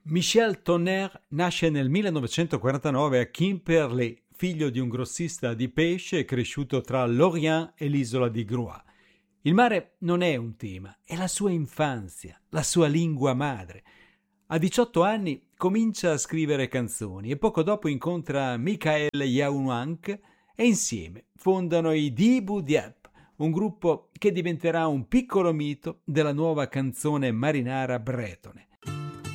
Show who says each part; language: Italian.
Speaker 1: Michel Tonnerre nasce nel 1949 a Quimperlé, figlio di un grossista di pesce cresciuto tra Lorient e l'isola di Groix. Il mare non è un tema, è la sua infanzia, la sua lingua madre. A 18 anni comincia a scrivere canzoni e poco dopo incontra Michael Yaounank e insieme fondano i Dibu Diep, un gruppo che diventerà un piccolo mito della nuova canzone marinara bretone.